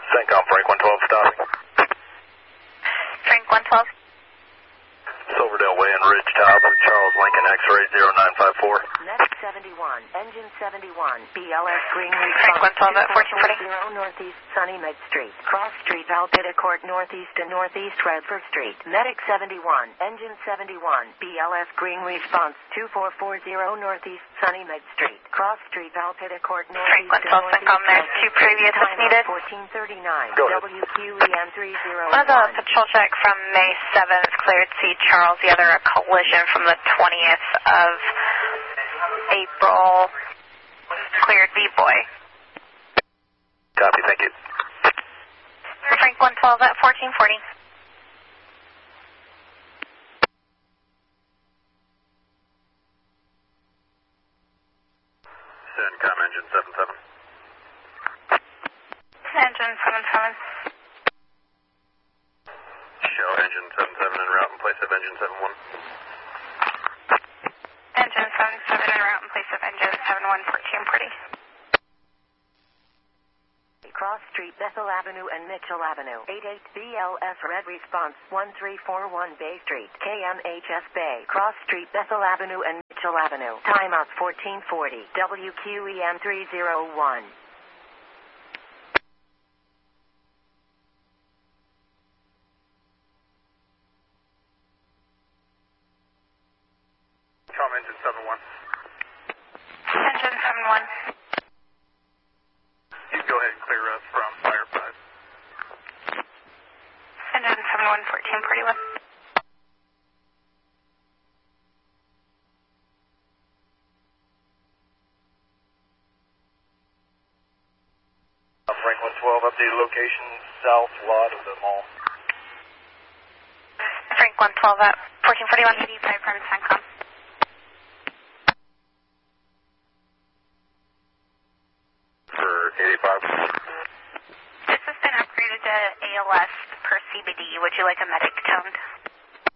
CENTCOM, Frank 112 stopping. Frank 112. Silverdale Way and Ridgetop with Charles Lincoln X-ray 0954. Medic 71, engine 71, BLS Green Frank 112 at 1440. Northeast Sunny Mid Street, Cross Street, Alpida Court, Northeast and Northeast Redford Street. Medic 71, engine 71, BLS Green Response 2440 Northeast Sunny Mid Street, Cross Street, Alpida Court, Frank Northeast 112, CENTCOM, there's two previous if needed. 1439, Go ahead. WQEM 301. One of the patrol check from May 7th cleared C. Charles, the other a collision from the 20th of April, cleared B-Boy. Copy, thank you. Frank 112 at 1440. CENTCOM, engine 77. Engine 77. Show engine 77 en route in place of engine 71. Engine 77 en route in place of engine 71, 1440. Cross Street, Bethel Avenue and Mitchell Avenue. 88 BLS Red Response 1341 Bay Street, KMHS Bay. Cross Street, Bethel Avenue and Mitchell Avenue. Timeout 1440, WQEM 301. COM, engine 71. Engine 71. You go ahead and clear us from Fire 5. Engine 71, 1441. Frank 112, updated location, south lot of the mall. Frank 112 at 1441, 85 from CENTCOM. For 85. This has been upgraded to ALS per CBD. Would you like a medic toned?